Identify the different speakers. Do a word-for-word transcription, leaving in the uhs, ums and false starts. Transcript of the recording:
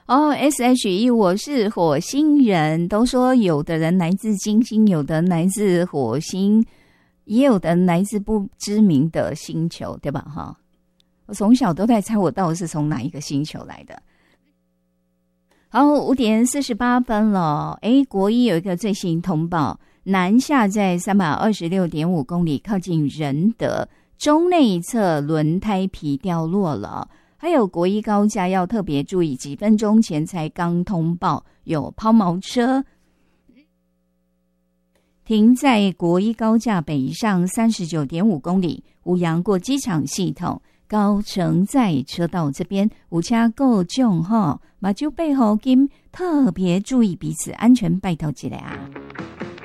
Speaker 1: 哦 ，S H E， 我是火星人。都说有的人来自金星，有的来自火星，也有的来自不知名的星球，对吧？哈，我从小都在猜我到底是从哪一个星球来的。好，五点四十八分了。诶，国一有一个最新通报，南下在三百二十六点五公里，靠近仁德，中内侧轮胎皮掉落了。还有国一高架要特别注意，几分钟前才刚通报有抛锚车停在国一高架北上 三十九点五公里，五杨过机场系统高承载车道这边有车过重吼，马就背后跟特别注意彼此安全，拜托一下啊。